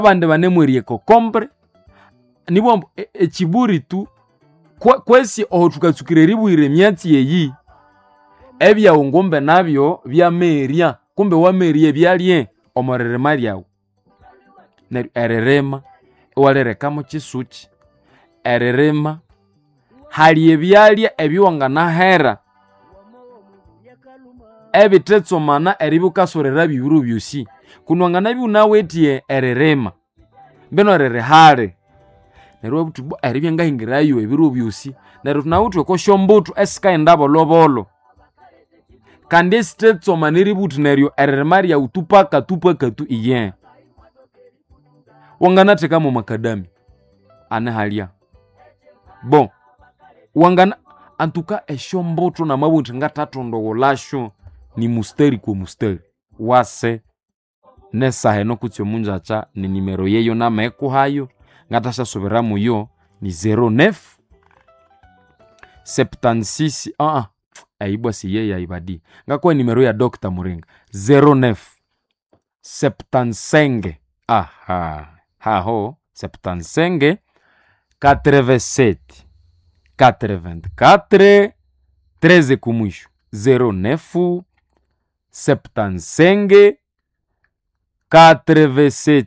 abande banemwerie kokombre nibo ekiburi tu kwesi oho tukatsukire ribuire myatsi yeyi ebya ungombe nabyo bya meria kumbe wa meria byalye omorerema lyawo ererema walereka chisuchi ererema hali ebyalya ebiwangana hera ebitetsomana eribukasorera bibiru byosi kunwangana biunawetie ererema beno rerehare nerwo butubo eribyenga hingirayo ebiru byosi nerwo tunawutwe ko shombutu esikaenda bolobolo kandi stetsoma neributu neryo ererema lya utupaka tu iye wangana teka mu makadami ane halia bon wangana antuka eshombutu na mabuntu ngatatondo wolasho ni musteri kwa musteri wase nesa heno kutyo munjacha ni nimero yeyo na meku hayo ngatasha soberamu yo ni 09 76 aibwa si yeye aibadi ngakwa nimero ya Dr. Muringa 09 75 haho 75 87 84 13 kumwisho 09 75 87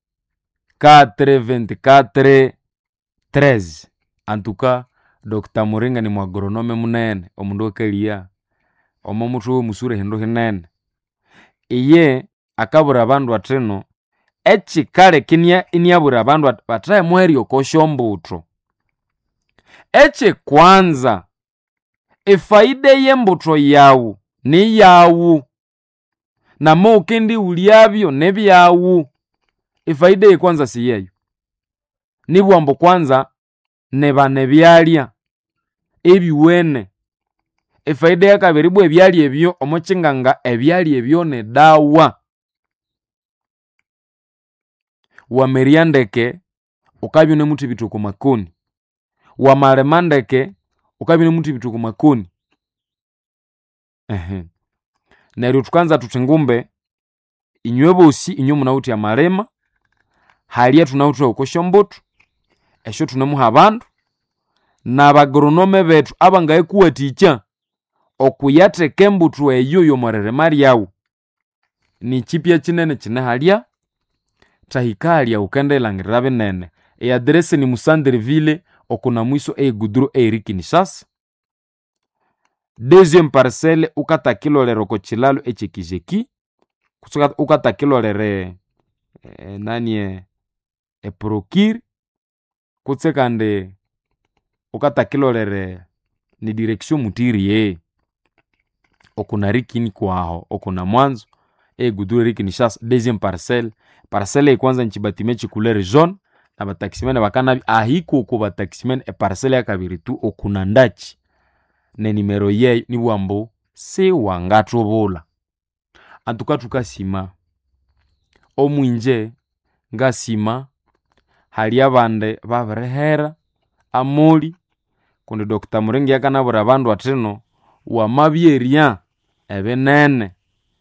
84 13. Antuka Dr. Muringa ni mwagronome munene omundu okelia omomutu musure hindu hinene iye akabura abandu ateno echikale kinia iniabura abandu bataye mweri okoshombuto eche kwanza efaide yembuto yawu ni yawu na mokindi uliabyo nebyawu efaide kwanza si yeyo nibwambo kwanza nebane byalya ebiwene efaide yakabiri bwe byalya ebyo omochinganga ebyalya ebyo ne dawa wa meriandeke ukabyo ne muti bituko makoni wa malemandeke ukabyo ne muti bituko makoni neryo tukanza tutingumbe inywebosi inyomu nauti ya malema halia tunauti ya ukoshombutu esho tunemuha abandu na bagronome betu abangaye kuwaticha okuyateka embutu eyo yomorerema lyawu ni chipya chinene chine halia tahikalia ukendelangirira binene adresse ni Musandreville okuna mwiso Guduro Kinshasa deuxième parcelle ukatakilolero ko chilalo echekijeki kusuka ukatakilolere Procure kutsekande ukatakilolere ni direction mutirie okuna rikini kwaho okuna mwanzo Guduro Kinshasa deuxième parcelle kwanza nchibatime chikulere jaune na bataximene bakana ahiko ko bataximene parcelle ya kabiri tu okuna ndachi ne nimero ye ni bwambo se wangatobula antuka tukasima omwinje ngasima hali abande baberehera amoli kundi Dr. Muringa yakanabura abandu ateno wa mabyeria ebenene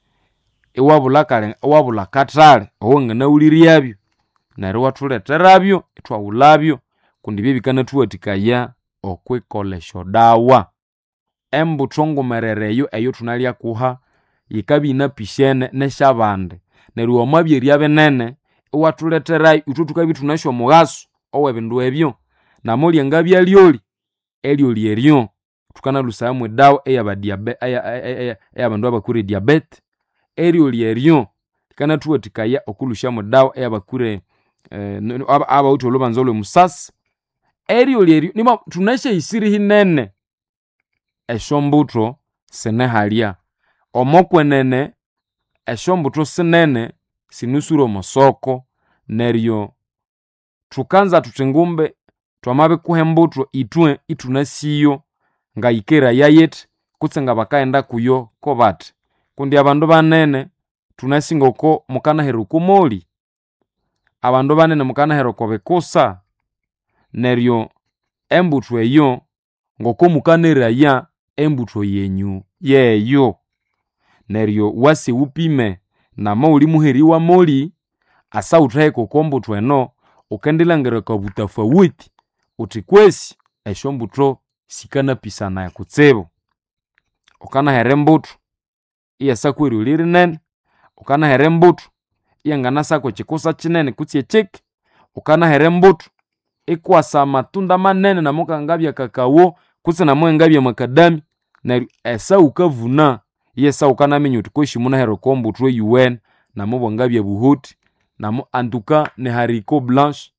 iwabula katale owangana uliriabyo nari watuleterabyo itwaulabyo kundi bibikana tuwatikaya okwekolesho dawa embutongo merereyo eyo tunalia kuha yikabina pishene neshabande neri wamabyeria benene iwatuleterai ututukabi tunasho mugaso owebindu ebyo namoli ngabya lyoli elioli eryo tukana lusamu dawa eyabandu abakure diabete elioli eryo kana tuwatikaya okulusha mu dawa eyabakure aba utolo banzolo musasi elioli nima tunashe isiri hinene eshombuto sene halia omokwenene eshombuto senene sinusuro mosoko neryo tukanza tutingumbe twamabe kuhembuto itwe itunasiyo nga ikera yayet kutsenga bakaenda kuyo kobate kundi abandu banene tunasingoko mukana heruko moli abandu banene mukana heroko bekosa neryo embuto eyo ngoko mukaneraya embuto yenyu yeyo neryo wasi upime na mauli muheri wa moli asa uthaye kokombo tweno ukendilangera kwa butafawuti utikwesi eshombuto sikana pisana ya kutsebo ukana herembuto iya sakwiri uliri nene ukana herembuto iya ngana sako chikusa chinene kutsie chiki ukana herembuto ikwasa matunda manene na muka ngabya kakawo kutse na mwe ngabya makadami na esa ukavuna yesa ukana minyuti kweshi muna hero kombo twe UN na mubo ngabya buhuti na mu antuka ne haricot blanche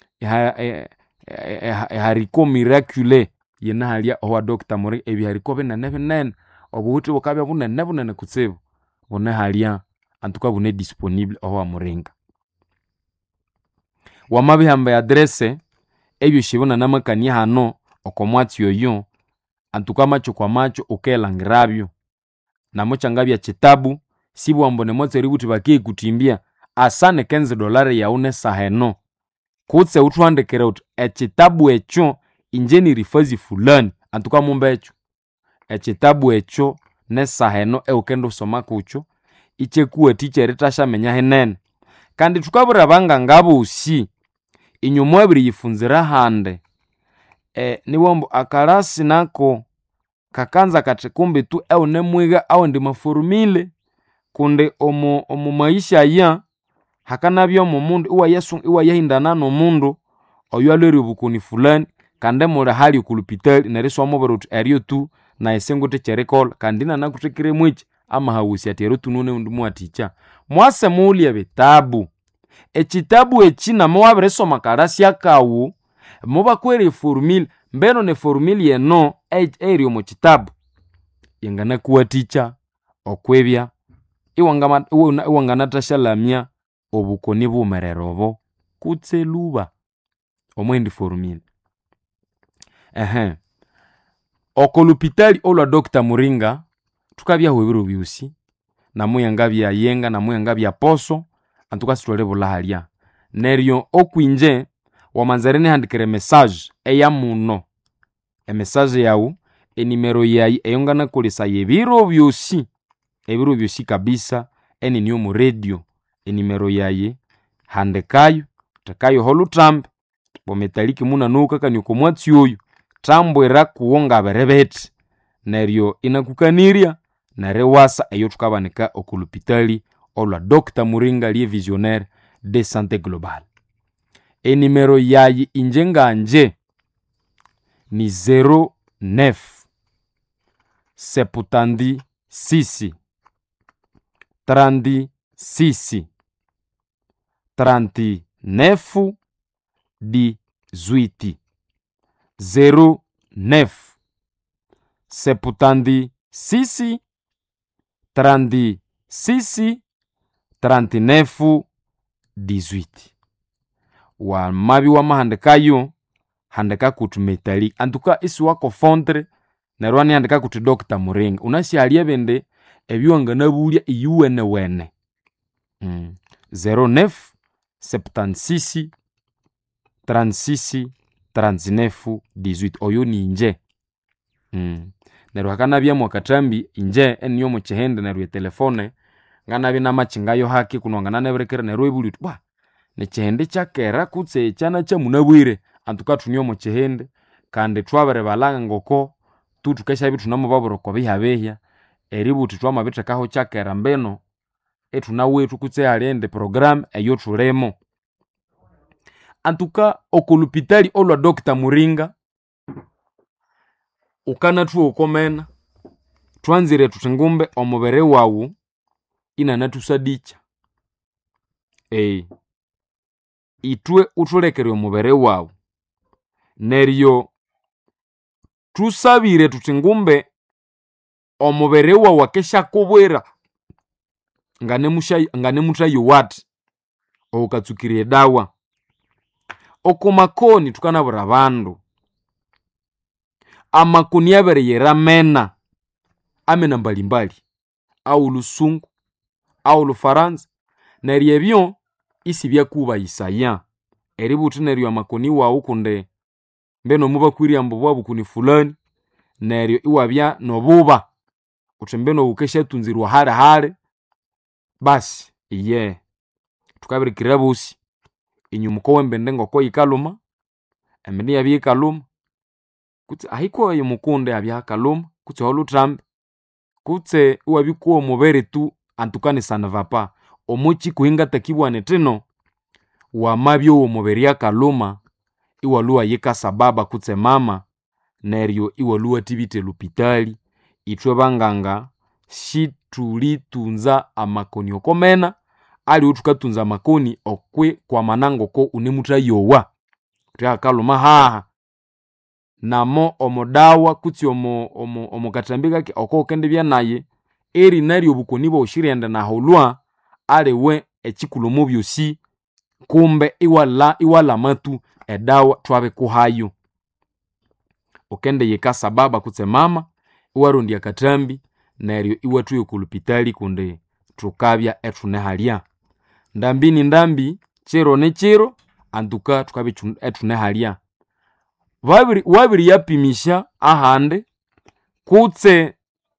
haricot miraculeux yena halia owa Dr. Muringa ebi haricot benene obuhuti bukabya bunene kutsibu bune halia antuka bune disponible owa Muringa wamabihamba ya adresse ebyo shibona namakani hano okomwatsi yoyo antuka macho kwa macho ukelangirabyo na mocha ngabya chitabu sibu ambone motse ributi bakiye kutimbia asane $15 yaune saheno kutse utwandekera uti echitabu echo injeni rifazi fulani antuka mumba echo echitabu echo ne saheno ukendo soma kucho ichekuwe teacher ritasha menya henene kandi tukabura banga ngabo usi inyumwabiri yifunzira hande niwombo akarasi nako kakanza katekumbi tu ne mwiga au ndi maformile kunde omu maisha ya hakanabyo mu mundu iwa yahindana no mundu oyo alere bukuni fulani kande mura hali kulupitali nereso amoberot ariyo tu na esengo techerekola kandina nakutekire mwichi ama hawusi atero tunune undu mwaticha mwase mulia bitabu echitabu echina mwabere soma karasi akawu muba kwere formule mbeno ne formule yeno eri mu kitabu yengana kuwa teacher okwebya iwangana tashalamya obukoni bumererobo kutse luba omwendi formule okolupitali olwa Dr. Muringa tukabya hwebiro byusi na muyanga bya yenga na muyanga bya poso antuka sitwale bulahalya neryo okwinje wamanzarene handikere message eya muno message yawu enimero yayi eyongana kolesa yebiro byosi kabisa niyo mu radio enimero yayi handikayo takayo holutambe bometaliki muna nuka kanyuko mwatsi yoyo tambwera kuwonga berebete neryo inakukanirya narewasa eyo tukabanika okulupitali olwa Dr. Muringa liye visionnaire de santé globale enimero yayi injenganje ni 09 76 36 39 18 09 76 36 39 18 wa mabi wa mahandikayo handika kutu metali antuka isi wako fondre na rwani handika kutu Dr. Muringa unasi alia bende ebiwanga nabulia iyuwene wene 09 76 36 39 18 oyo ni inje neru hakana bya mwakatambi inje eniyo mu chihende neru telefone ngana bina machingayo haki kunongana neberekere neru ibuli bwa ne chihende chakera kutse chana cha munabwire antuka tunyo mu chihende kandi twabere balanga ngoko tutukesha bitu namubaburo ko bihabehya eributi twamabita kaho chakera mbeno etunawetu kutse alende program eyo tulemo antuka okulupitali olwa Dr. Muringa ukana tuo ukomena twanzire tutengumbe omubere wawu inanatusadika itwe utulekere omubere wawu neryo tusabire tutengumbe omubere wawu wakesha kubwera ngane mutayo wati okatsukire dawa okumakoni tukanabura bandu amakoni yabere yeramena amena mbalimbali au lusungu au lufaransa neryo ebyo isi byakuba Isaya eributi neryo amakoni wawu kunde mbeno muba kwirya mbobwa bukuni fulani neryo iwabya nobuba utembeno ukesha tunzirwa hale basi tukabirikira bosi inyumuko wembende ngoko yikaluma emeni yabye kaluma kutse ahiko yomukunde abya kaluma kutse holutrambe kutse uwabikuwa mubere tu antukane sana vapa omuchi kuhinga takibwane tino wa mabyo wo mubere ya kaluma iwaluwa yika sababa kutse mama neryo iwaluwa tibite lupitali itwe banganga situlitunza amakoni okomena ali utukatunza makoni okwe kwa manango ko unemutra yowa kutya kaluma haha namo omodawa kutsi omo katambika ke oko kende bya naye eri nari obukoni bo shirenda na holwa alewe ekikulumo byosi kumbe iwala matu edawa twabe kuhayo okende yeka sababa kutse mama iwarundi akatambi neryo iwatu yokulupitali kunde tukabya etune halya ndambi chero ne chero antuka tukabe etune halya wabiri yapimisha ahande kutse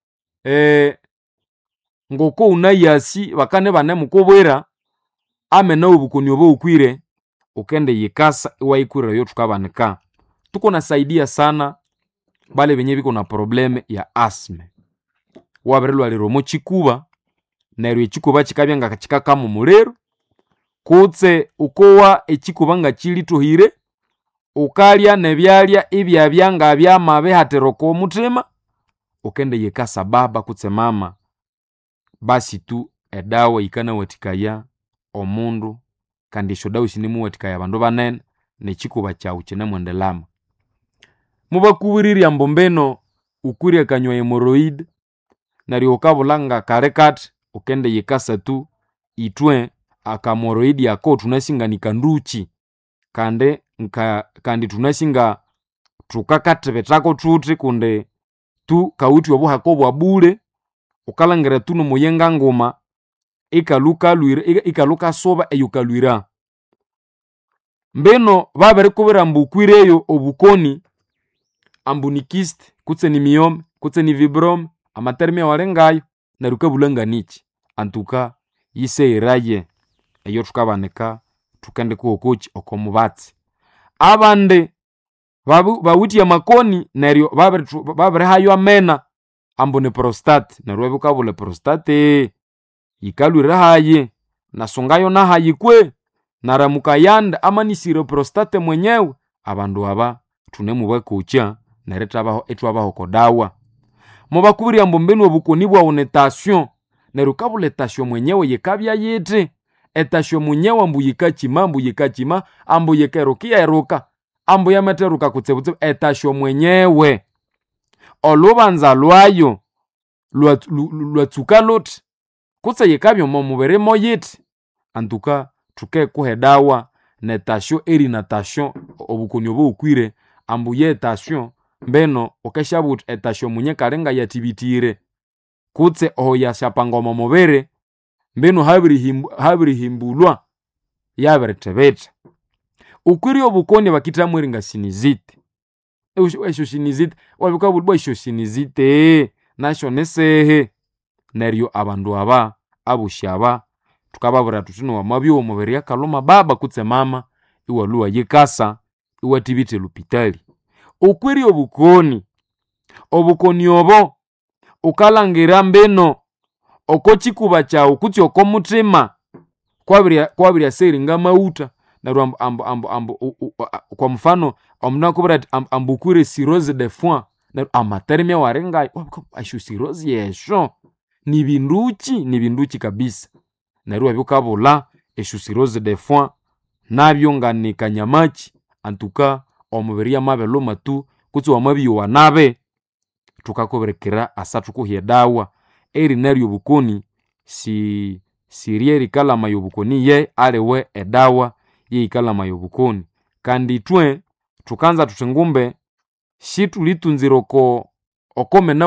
ngoko unayasi bakane bane mukobwera amena obukoni obo ukwire ukende yikasa iwaikwira yo tukabanika tuko nasaidia sana bale benye biko na probleme ya asthma wabirelwa lero mo chikuba neryo chikuba chikabya nga kachikaka mu mulero kutse ukowa echikuba nga chili tohire ukalya nebyalya ibyabyanga byamabe hateroko mutima ukende yekasa baba kutse mama basi tu edawa ikana watikaya omundu kandi shodawu sinimu watikaya bandu banene nechikuba chawu chene mwendelama mubakubiriri ambombeno ukuri kanywa hemorrhoid nari ukabulanga karekat ukende yekasa tu itwe akamoroid yako tunasinganika nduchi kandi tunasinga tukakatebetako tuti kunde tu kauti obuhako bwabule ukalangira tuno muyenga ngoma ikaluka soba eyukalwira mbeno babere kubera mbukwireyo obukoni ambunikist kutse ni miyome kutse ni vibrom amaterme walengayo narukabulanga nichi antuka yise iraye eyo tukabaneka tukende kuokochi okomubatsi abande bawuti ya makoni neryo babere hayo amena ambone prostate neryo bukabule prostate ikalwira haye nasongayo na hayikwe naramuka yanda amanisire prostate mwenyewe abandu aba tunemu bakocha neretabaho etwabaho kodawa mubakubiri ambombeni obukoni bwa onetation neryo kabule tasyo mwenyewe yekabya yete etasyo mwenyewe ambuyikachima ambuyekerokia eroka ambuyameteruka kutsebutse etasyo mwenyewe olubanza lwayo lwatsuka lot kutse yekabyo mumubere moyiti antuka tuke kuhedawa netasyo eri natasyo obukoni obo ukwire ambuye etasyo mbeno okeshabut etasyo munye kalenga yatibitire kutse oho yashapanga mumubere mbeno habiri himbulwa yaberetebeta ukwiri obukoni bakitamwiri nga sinizite esho sinizite wabikabulwa esho sinizite nasho nesehe neryo abandu aba abushaba tukababura tutino wamabyo omubere yakaloma baba kutse mama iwaluwa yekasa iwatibite lupitali ukwiri obukoni obo ukalangira mbeno okochikuba chawu kutse okomutima kwabiri aseringa mauta neryo kwa mfano omunakubira ambukwire cirrhose de foie neryo amaterme warenga asho cirrhose yesho ni binduchi kabisa neryo wabikabula esho cirrhose de foie nabyo ngani kanyamachi antuka omubiri yamabelo matu kutse wamabiyo wanabe tukakoberekera asatu kuhyedawa eri neryo bukoni sirieri kalama yobukoni ye alewe edawa ye ikalama yobukoni kandi twe tukanza tutengumbe shitu litunziroko okomena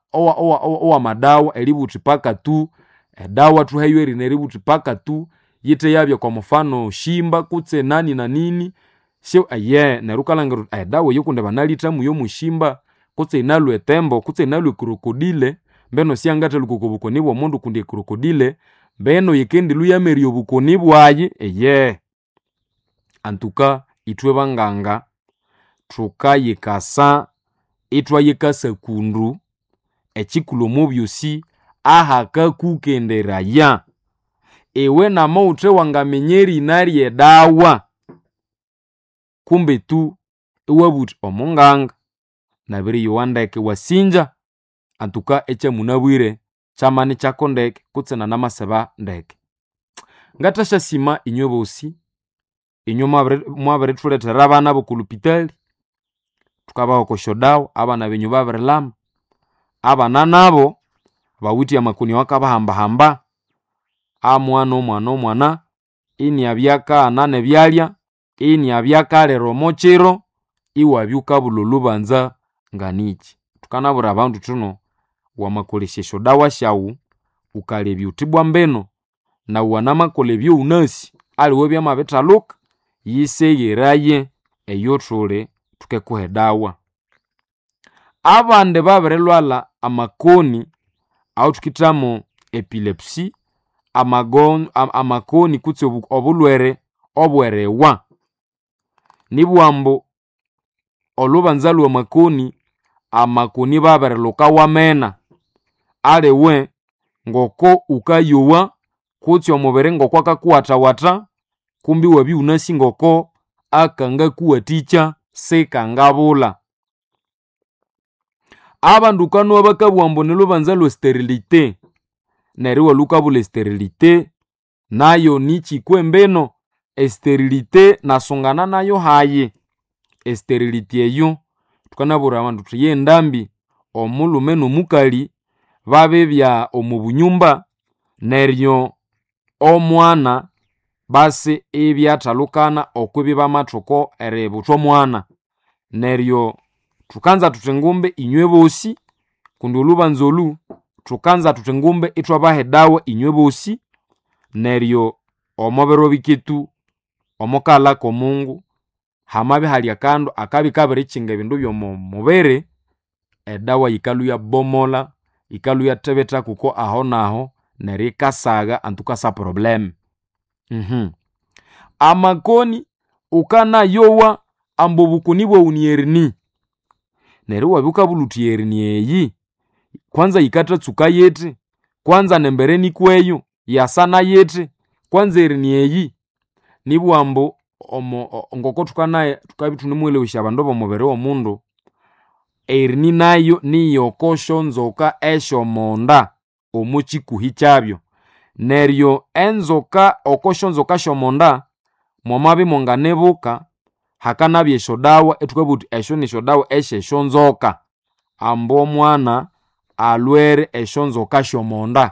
wa madawa elibuti paka tu edawa tuhayo eri neributi paka tu yite yabya kwa mfano shimba kutse nani na nini sho nerukalangiro edawa yokunde banalitamu yo mushimba kutse inalwe etembo kutse inalwe krokodile mbeno siangata lukokobukoni bwa mundu kundi krokodile beno yekendi luyameri obukoni bwaye eye. Antuka itwe banganga tukayikasa itwayikasa kundu ekikulo mubyosi ahaka kukenderaya. Ewe namo utre wangamenyeri inari edawa kumbe tu iwabuti omunganga nabiri yuwandeke wasinja antuka echa munabwire chamani chako ndeke kutsena namaseba ndeke. Ngatasha sima inywe bosi inywe mwabere tuletera abana bokulupitali tukabaho koshodawo abana benyu babirilama abana nabo bawiti amakuni wakabahamba hamba omwana ini abyaka anane byalya ini abyaka lero mochiro iwa byuka bululu banza nganichi. Tukanabura abantu tuno wamakolesha dawa shawu ukale byutibwa mbeno na wanamakole byo unasi aliwe byamabetaluka yiseyeraye eyotole tukekuhe dawa. Abande babirelwala amakoni au tukitamo epilepsy amakoni kutse obulwere obwerewa nibwambo olubanzalu amakoni babireluka wamena aliwe ngoko ukayowa kutse omubere ngoko akakuwatawata kumbi wabi unasi ngoko akanga kuwaticha sekangabula. Abandu kanu abakabwambo nilubanzalu sterilite neriwa lukabule sterilite nayo nichi kwembeno sterilite nasongana nayo haye sterilite eyo tukanabura abandu tuye ndambi omulume nomukali babebya omubunyumba neryo omwana basi ebyatalukana okwibiba mathuko erebutwa mwana neryo tukanza tutengumbe inywe bosi kundi olubanzolu tukanza tutengumbe itwabahe dawa inywe bosi neryo omobero bikitu omokala ko Mungu hamabe hali akando akabikabere chinga bindu byomubere edawa yikalu ya bomola ikalu ya tebeta kuko aho naho nerikasaga antukasa problem. Amakoni ukana yowa ambobukoni bwa unierni neryo wabukabulutierni eyi kwanza yikata tsuka yete kwanza nembereni kweyo yasana yete kwanza erni eyi nibwambo ngoko tukanaye tukabitunimwelewesha abandu bomubere womundu erni nayo niyokosho nzoka esho monda omuchikuhi chabyo neryo enzoka okosho nzoka shomonda momabi monganebuka hakanabye eshodawa etukabuti esho nishodawa esho nzoka ambo mwana alwere esho nzoka shomonda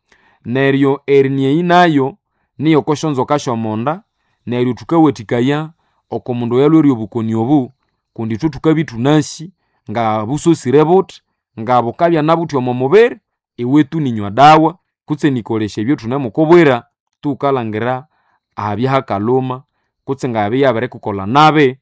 neryo ernie inayo niyo kosho nzoka shomonda neryo tukawetikaya okomundu yalwere obukoni obu kundi tukabitunasi nga busosire buti nga bukabya nabuti omumubere iwetu ninywa dawa kutse nikolesha ebyo tunemukobwera tukalangira abya hakaloma kutse nga yabere kukola nabe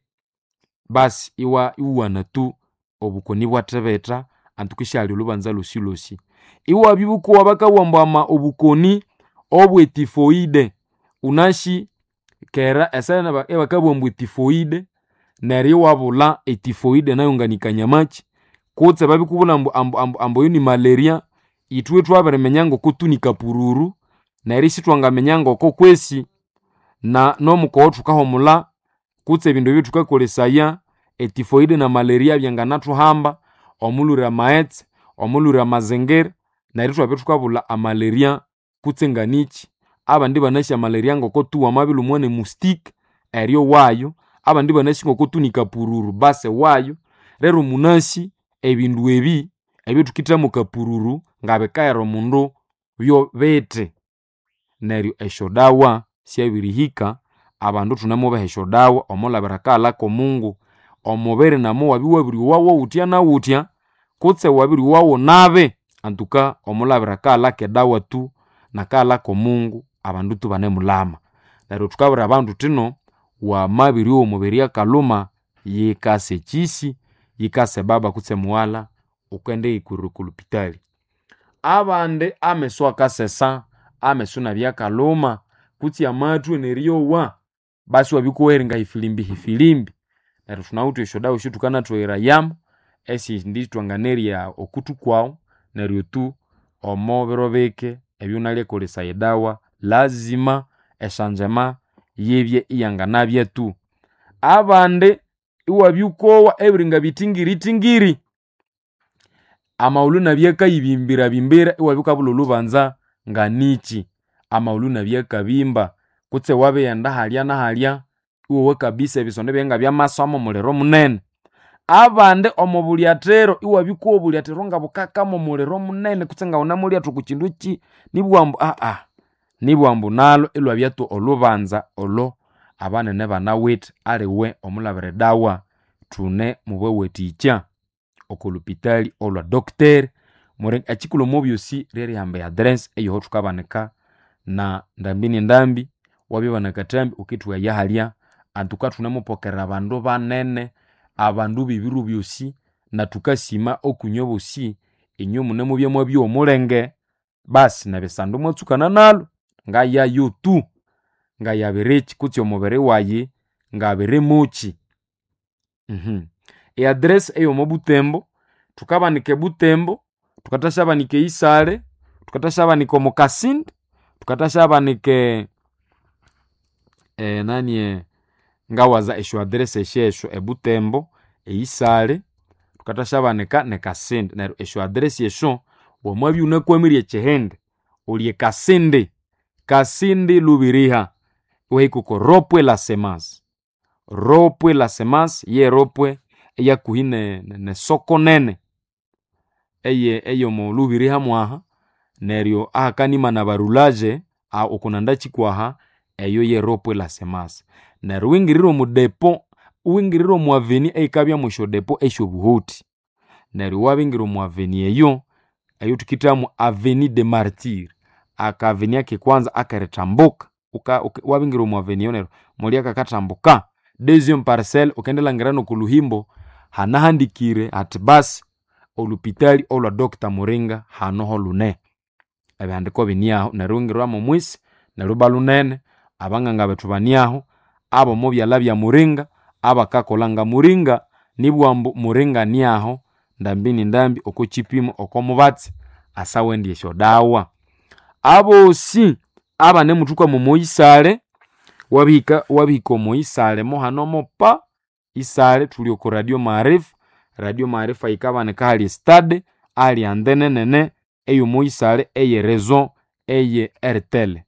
basi iwana tu obukoni bwatebeta antukishali olubanza lusilosi iwa bibuko wabakawamba obukoni obwetifoide unashi kera esana bakabwamba etifoide neryo wabula etifoide nayo nganikanya machi kutse babikubula ambo yuni malaria itwe twabere menyango kutunika pururu neryo sitwanga menyango ko kwesi na nomuko tukahomula kutse bindu byo tukakolesaya etifoide na malaria byanganatu hamba omulura maetse omulura mazengere neryo twabyo tukabula amalaria kutse nganichi abandi banasha malaria ngoko tuwa mabilu mwane mustik eryo wayo abandi banasi ngoko tunika pururu base wayo rero munasi ebindu ebyo tukitamu kapururu ngabekaero mundu byo bete neryo eshodawa syabirihika abandu tunamubaha eshodawa omulabira kala ko Mungu omubere namo wabiwabiri wawo utya na utya kutse wabiri wawo nabe antuka omulabira kala kedawa tu nakala ko Mungu abandu tubane mulama neryo tukabira abandu tino wa mabiri omubiri akaluma yikase chisi yikase baba kutse muwala ukende ikurukulupitali abande ameso akasesa amesuna byakaluma kutsi amatu neryowa basi wabikuweringa hifilimbi neryo tunawuthi esyodawa esyothukana thoghera yamu esindi twanganerya okutu kwawu neryo tu omo biro bike ebyunalya kolesa edawa lazima eshanjema yebye iyanganabya tu abandi iwabyukowa ebiringa bitingiri amaulu nabyakayibimbira iwabyukabula olubanza nganichi amaulu nabyakabimba kutse wabighenda halya na halya iwowa kabisa ebisonde byenga byamaswamo muliro munene abandi omubulyathero iwabyukowa obulyathero nga bukakamo muliro munene kutse nga unamulyathu kukindu ki nibwambu nibwambu nalo ilwabyatu olubanza olo abanene banawithe aliwe omulabire dawa thune mubawethikya okolupitali olwa doctor muri ekikulo mubyosi ryerihamba address eyo thukabanika na ndambi wabibanakatambi ukithuwa yahalya antuka thunemupokera abandu banene abandu bibiru byosi na tukasima okunywa bosi inyo munemubya mwabyo omulenge basi nabisandu mwatsukana nalo ngayayo tu ngayabiriki kutsi omubiri wayi ngabirimuki address eyo Butembo thukabanike Butembo tukatashabanike Isale tukatashabanike Mukasindi tukatashabanike ngawaza esyo address esyo Butembo Isale tukatashabanika ne Kasindi neryo esyo address esyo wamwabyo unakwamirye ekihende ulye Kasindi Lubiriha wehikuko Ropwe la Semence ye Ropwe eyakuhine ne soko nene eyo mu Lubiriha mwaha neryo ahakanima na barulaje okunanda chikwaha eyo ye Ropwe la Semence neryo wingiriro mu depo wingiriro mu aveni eikabya mu sho depo esho buhuti neryo wabingiro mu aveni eyo tukitamu Avenue de Martyr akaveni yake kwanza akaretambuka wabingiro mu aveni eyo neryo muli akakatambuka deuxième parcelle ukendelangirano ku Luhimbo hanahandikire ati basi olupitali olwa Dr. Muringa hanoho lune ebyandiko biniaho nerungirwa mu mwisi neruba lunene abanganga bethu baniaho abo mu byala bya Muringa abakakolanga Muringa nibwambu Muringa niaho ndambi oko chipimo oko mubatsi asawendi esyo dawa abo si abane mutuka mu Moisale wabika mu Isale mo hanomo pa Isale tuli ku Radio Maarifa ikabaneka hali stade ali andene nene eyo mu Isale eye rezo eye RTL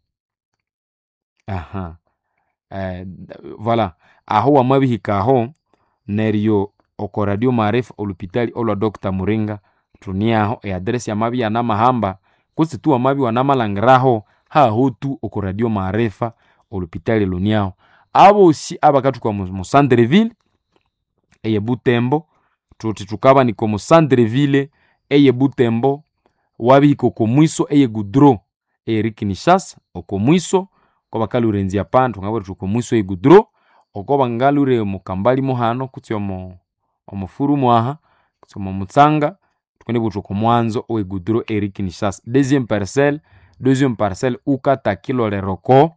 voilà aho wamabihika aho neryo oko Radio Maarifa olupitali olwa Dr. Muringa tuniaho address ya mabi na mahamba kutsi tu amabi wanamalangiraho hahutu oko Radio Maarifa olupitali luniaho abo si abakatuka mu Centreville eye Butembo tuti tukaba niko mu Centreville eye Butembo wabihiko ko mwiso eye Gudro Eric Nishas oko mwiso ko bakalurenzi apantu ngabo tuko mwiso eye Gudro oko bangalure mu Kambali muhano kutsi omufuru mwaha kutsi mu Mutsanga tukende butuko mwanzo oye Gudro Eric Nishas deuxième parcelle ukata kilo leroko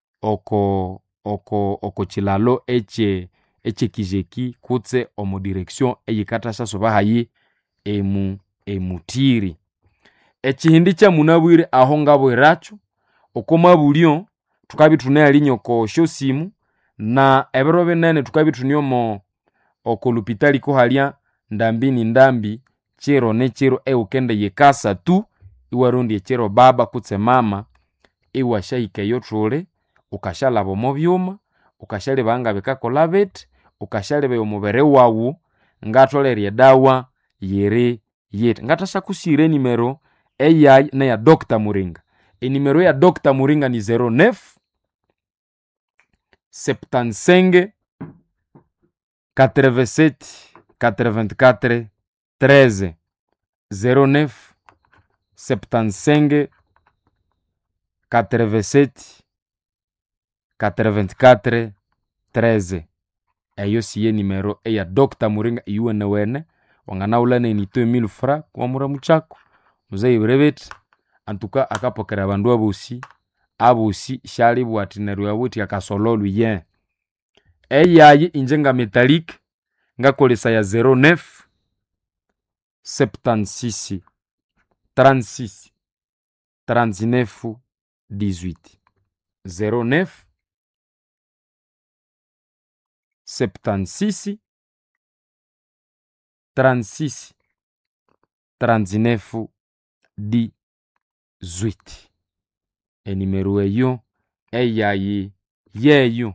oko chilalo eche kijeki kutse omu direction eyikatasha sobahayi emutiri ekihindi kya munabwire aho ngabo iracho oko mabulyo tukabitune alinyo ko shosimu na ebero benene tukabitunyomo oko lupitali ko halya ndambi chero ne chero ukende yekasa tu iwarundi chero baba kutse mama iwashayika yotrole ukashala bomo byuma ukashale banga bikakola bit ukashale be omubere wawu ngatolerye dawa yere yet ngatasha kusire nimero eya na ya Dr. Muringa nimero ya Dr. Muringa ni 09 75 87 84 13 09 75 87 84 13 eyo siye nimero eya Dr. Muringa iwene wanganaula ne ni 2000 francs kwa mura muchako muzayi brebet antuka akapokera bandu abosi shali bwatineru yabuti akasololu ye eyayi injenga metallic ngakolesa ya 09 76 36 39 18 09 76 36 39 18 enimero eyo eyayi yeyo.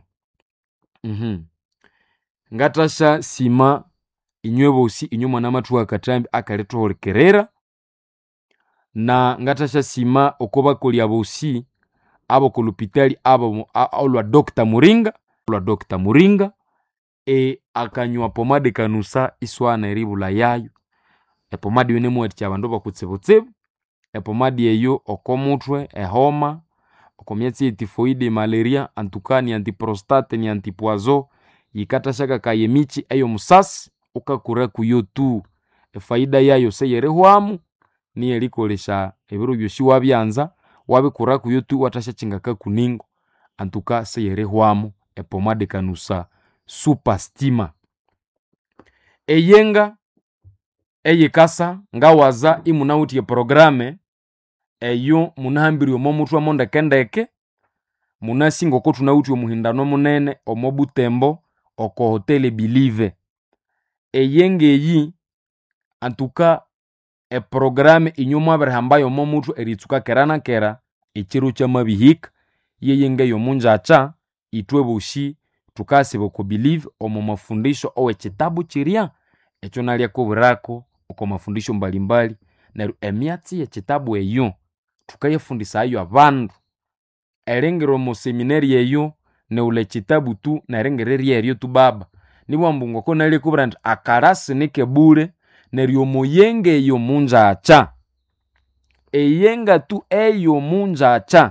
Ngatasha sima inywe bosi inywe mwana matu akatambi akaletohorekerera na ngatasha sima okoba kolya bosi abo ku lupitali abo olwa Dr. Muringa akanywa pomade kanusa iswana eribula yayo epomade yone mwati abandu bakutsebotsebo epomade eyo okomutwe ehoma okomyatsi tifoide malaria antukani antiprostate ni antipoison yikatashaka kayemichi eyo musasi ukakura kuyo tu efaida yayo seyerehwamu ni elikolesha ebiro byoshi wabyanza wabikura kuyo tu watasha chingaka kuningo antuka seyerehwamu epomade kanusa super stima eyenga eyikasa ngawaza imunauti ye programe eyo munahambiri omomutu amonda kendeke munasingo ko tunauti omuhindano munene omobutembo oko hotel Believe eyenge yi antuka programe inyuma abrahambayo omomutu eritsuka kerana kera ekiro kyamabihika yeyenge yo munjacha itwe boshi tukasibo ko Believe omo mafundisho owe kitabu chiria echo nalya ko burako oko mafundisho mbalimbali na emyatsi ye kitabu eyo tukayefundisa ayo abandu erengero mu seminari eyo ne ule kitabu tu na erengereri eryo tu baba nibo mbungo ko nalye ko brand akarasi nike bure neryo moyenge eyo munjacha eyenga tu eyo munjacha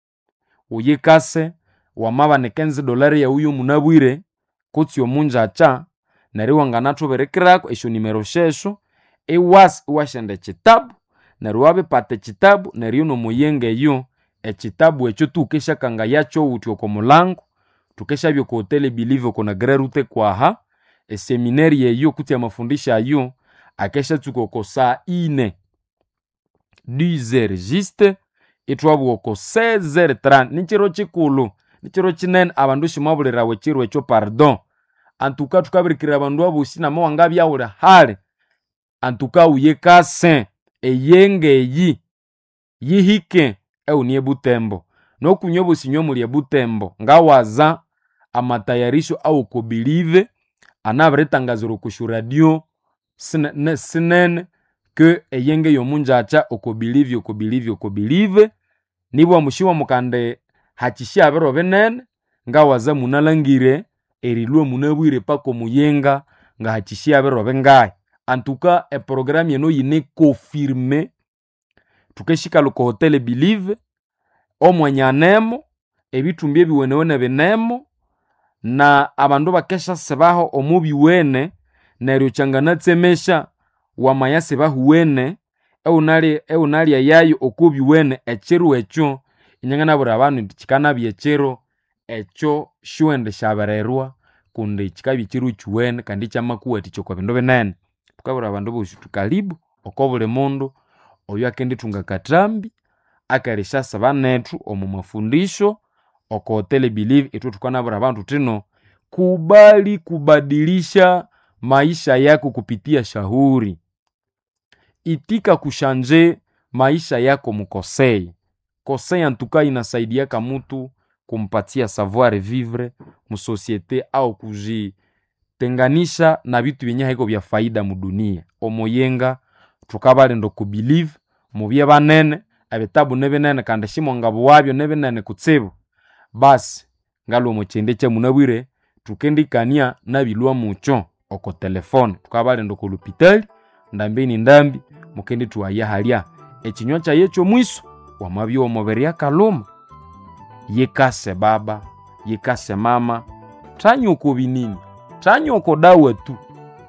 uyikase wamaba ne $15 ya uyo munabwire kutsi omunjacha neryo wanganatho berekirako esho nimero shesho washende kitabu neryo wabipate kitabu neryo no muyenge eyo ekitabu ekyo tukesha kanga yacho uti oko mulango tukesha byo ko hotel Believe ko na grerute kwaha seminari eyo kuti amafundisha ayo akesha tuko ko saa 4 10h juste etwabu oko 16h30 nichiro chikulu nichiro chinene abandu shimabulira wechiro echo pardon antuka tukabirikira abandu abosi na mawanga byawula hale antuka uyekase eyenge yi yihike euniye Butembo nokunyobo sinyo muri Butembo ngawaza amatayarisho au ko Believe anabretangaziro ku radio sinene ke eyenge yo munjacha oko Believe nibo mushiwa mukande hachishia abero benene ngawaza munalangire erilwe munabwire pako muyenga nga hachishia abero bengaye antuka program yeno yine confirme tukeshika loko hotel Believe omwanyanemo ebitumbye biwenewene benemo na abandu bakesha sebaho omubiwene neryo changanatsemesha wamayase bahuwene eunali yayo okubiwene echiru echo inyangana bura abantu chikana byechero echo shuende shabarerwa kundi chikabi chiru chuwene kandi chamakuwa tichoko bindo benene tukabura abandu boshi tukalibu okobule mundu oyo akendi tunga katrambi akarisha sabanetu omu mafundisho oko hotel Believe etu tukanabura abantu tino kubali kubadilisha maisha yako kupitia shauri itika kushanje maisha yako mukosei kosei antuka inasaidia kamutu kumpatia savoir vivre mu societe au kujitenganisha na vitu vyenye haiko vya faida mudunia omoyenga tukabale ndo ku Believe mubye banene abetabu nebenene kandi shimo ngabo wabyo nebenene kutsibu basi ngalo mochende cha munabwire tukendikania nabilwa mucho oko telefone tukabale ndo ku lupitali ndambi mukendi tuwaya halya ekinywa cha yecho mwiso wamabyo omoberi akaluma yekase baba yekase mama tanyuko binini tanyuko dawa tu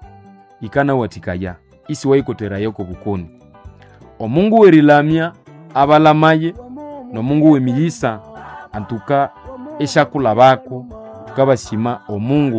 ikana watikaya isi waikotera yoko bukoni omungu werilamya abalamaye no Mungu wemiyisa antuka eshakula bako tukabasima omungu